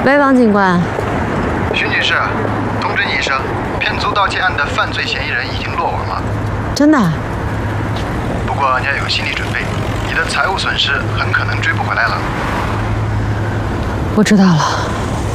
喂，王警官。 徐女士，通知你一声，骗租盗窃案的犯罪嫌疑人已经落网了。 真的？ 不过你要有心理准备，你的财务损失很可能追不回来了。 我知道了。